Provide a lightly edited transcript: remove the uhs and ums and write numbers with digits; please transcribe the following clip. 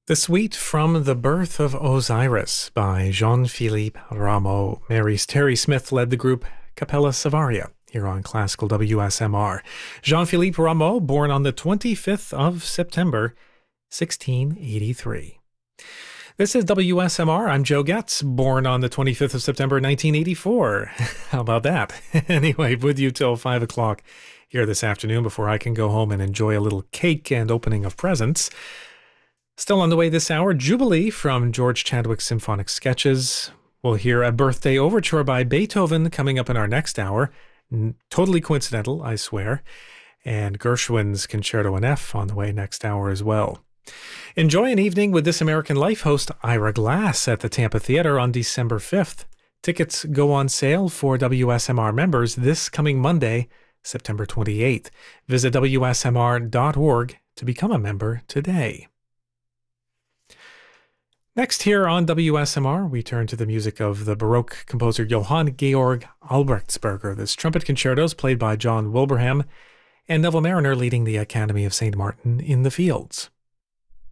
The Suite from The Birth of Osiris by Jean-Philippe Rameau. Mary's Terry Smith led the group Capella Savaria here on Classical WSMR. Jean-Philippe Rameau, born on the 25th of September, 1683. This is WSMR. I'm Joe Getz, born on the 25th of September, 1984. How about that? Anyway, with you till 5 o'clock here this afternoon before I can go home and enjoy a little cake and opening of presents. Still on the way this hour, Jubilee from George Chadwick's Symphonic Sketches. We'll hear a birthday overture by Beethoven coming up in our next hour. Totally coincidental, I swear. And Gershwin's Concerto in F on the way next hour as well. Enjoy an evening with This American Life host Ira Glass at the Tampa Theater on December 5th. Tickets go on sale for WSMR members this coming Monday, September 28th. Visit WSMR.org to become a member today. Next here on WSMR, we turn to the music of the Baroque composer Johann Georg Albrechtsberger. This trumpet concerto is played by John Wilbraham, and Neville Marriner leading the Academy of St. Martin in the Fields.